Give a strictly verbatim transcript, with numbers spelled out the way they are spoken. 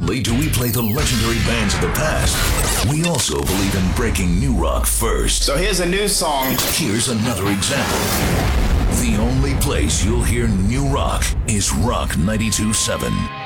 only do we play the legendary bands of the past, we also believe in breaking new rock first. So here's a new song. Here's another example. The only place you'll hear new rock is Rock ninety-two point seven.